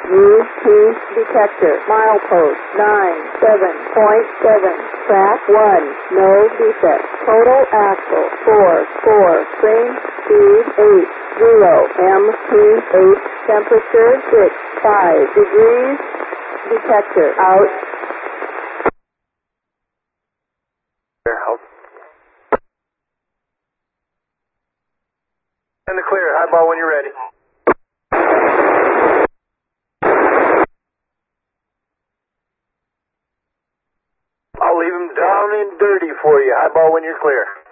UP detector. Milepost 97.7. Track 1. No defect. Total axle 4. Frame speed 80. MPH. Temperature 5 degrees. Detector out. In the clear. Highball when you're ready. I'll leave him down and dirty for you. Highball when you're clear.